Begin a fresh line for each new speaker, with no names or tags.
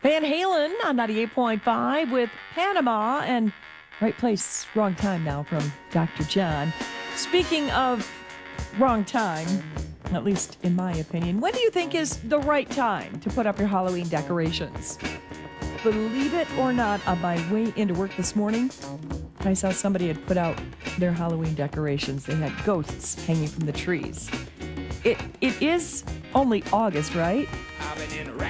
Van Halen on 98.5 with Panama and Right Place, Wrong Time now from Dr. John. Speaking of wrong time, at least in my opinion, when do you think is the right time to put up your Halloween decorations? Believe it or not, on my way into work this morning, I saw somebody had put out their Halloween decorations. They had ghosts hanging from the trees. It is only August, right?